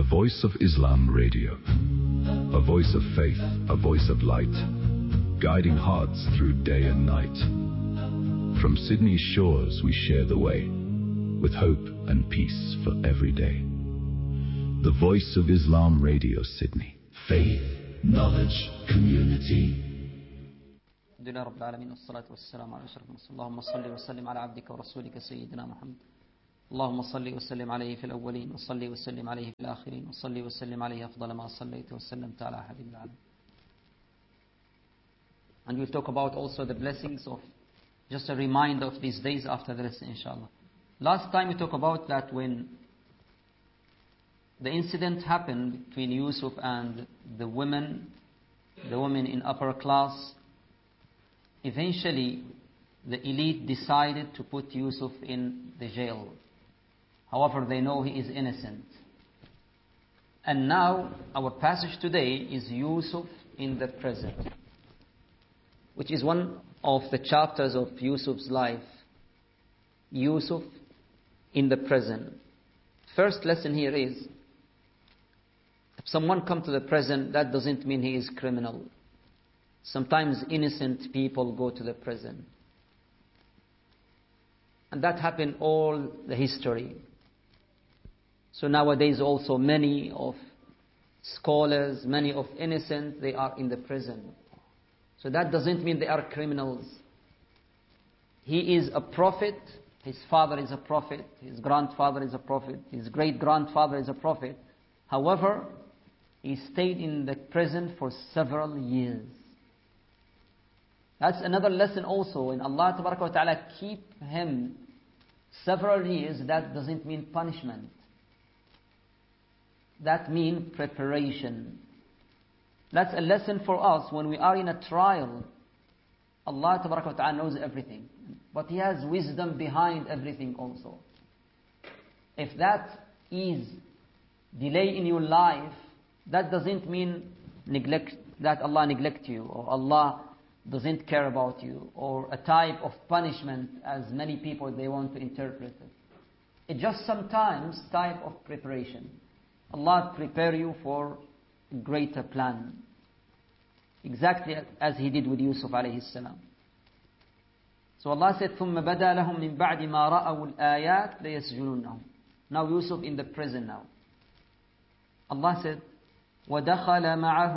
The Voice of Islam Radio. A voice of faith, a voice of light, guiding hearts through day and night. From Sydney's shores we share the way, with hope and peace for every day. The Voice of Islam Radio, Sydney. Faith, knowledge, community. الحمد لله رب العالمين والصلاة والسلام على أشرف المرسلين اللهم صل وسلم على عبدك ورسولك سيدنا محمد اللهم صل وسلم عليه في الأولين وصل وسلم عليه في الآخرين وصل وسلم عليه أفضل ما صليت وسلمت على حبيب العالمين. And we'll talk about also the blessings of, just a reminder of these days after the lesson, inshallah. Last time we talked about that when the incident happened between Yusuf and the women in upper class, eventually the elite decided to put Yusuf in the jail. However, they know he is innocent. And now our passage today is Yusuf in the prison, which is one of the chapters of Yusuf's life. Yusuf in the prison. First lesson here is, if someone comes to the prison, that doesn't mean he is criminal. Sometimes innocent people go to the prison. And that happened all the history. So nowadays also many of scholars, many of innocent, they are in the prison. So that doesn't mean they are criminals. He is a prophet. His father is a prophet. His grandfather is a prophet. His great-grandfather is a prophet. However, he stayed in the prison for several years. That's another lesson also. When Allah Ta'ala keep him several years, that doesn't mean punishment. That means preparation. That's a lesson for us when we are in a trial. Allah Ta'ala knows everything, but He has wisdom behind everything also. If that is delay in your life, that doesn't mean that Allah neglect you, or Allah doesn't care about you, or a type of punishment as many people they want to interpret it. It's just sometimes type of preparation. Allah prepare you for a greater plan. Exactly as He did with Yusuf alayhi salam. So Allah said, ثُمَّ بَدَى لَهُم مِّن بَعْدِ مَا رَأَوُا الْآيَاتِ لَيَسْجُنُنَّهُ. Now Yusuf in the prison now. Allah said, وَدَخَلَ مَعَهُ